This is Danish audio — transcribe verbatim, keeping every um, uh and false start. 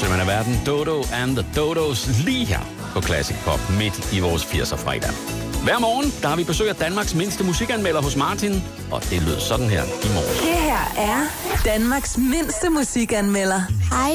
sømand af verden, Dodo and the Dodos, lige her på Classic Pop midt i vores firser fredag. Hver morgen, der har vi besøg af Danmarks mindste musikanmelder hos Martin, og det lød sådan her i morgen. Det her er Danmarks mindste musikanmelder. Hej.